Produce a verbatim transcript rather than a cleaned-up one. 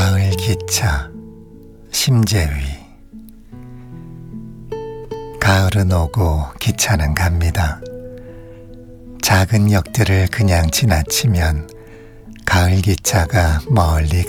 가을 기차 심재위. 가을은 오고 기차는 갑니다. 작은 역들을 그냥 지나치면 가을 기차가 멀리